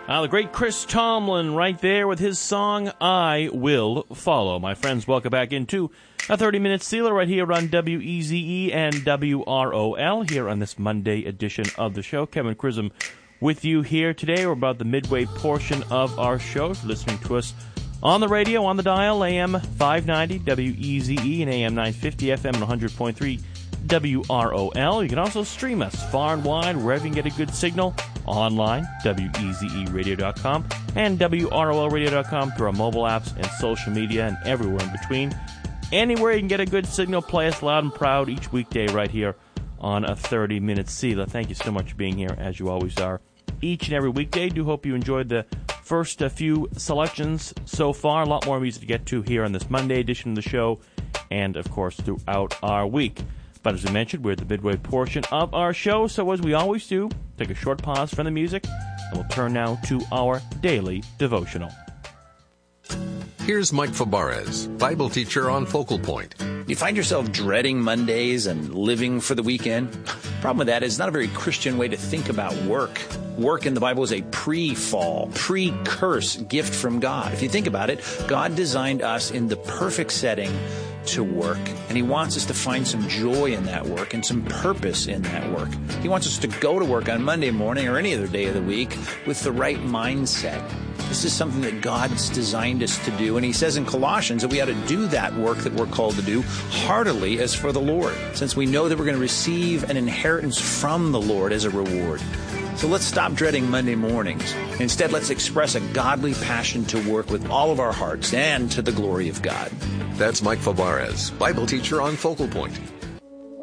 The great Chris Tomlin right there with his song, I Will Follow. My friends, welcome back into a 30-minute Sealer right here on WEZE and WROL here on this Monday edition of the show. Kevin Chisholm with you here today. We're about the midway portion of our show. If you're listening to us on the radio, on the dial, AM 590 WEZE and AM 950 FM and 100.3 WROL. You can also stream us far and wide wherever you can get a good signal online, WEZEradio.com and WROLradio.com through our mobile apps and social media and everywhere in between. Anywhere you can get a good signal, play us loud and proud each weekday right here on a 30-minute Sealer. Thank you so much for being here, as you always are, each and every weekday. Do hope you enjoyed the first few selections so far. A lot more music to get to here on this Monday edition of the show and, of course, throughout our week. But as we mentioned, we're at the midway portion of our show, so as we always do, take a short pause from the music, and we'll turn now to our daily devotional. Here's Mike Fabarez, Bible teacher on Focal Point. You find yourself dreading Mondays and living for the weekend? Problem with that is it's not a very Christian way to think about work. Work in the Bible is a pre-fall, pre-curse gift from God. If you think about it, God designed us in the perfect setting to work, and He wants us to find some joy in that work and some purpose in that work. He wants us to go to work on Monday morning or any other day of the week with the right mindset. This is something that God's designed us to do, and He says in Colossians that we ought to do that work that we're called to do heartily as for the Lord, since we know that we're going to receive an inheritance from the Lord as a reward. So let's stop dreading Monday mornings. Instead, let's express a godly passion to work with all of our hearts and to the glory of God. That's Mike Fabarez, Bible teacher on Focal Point.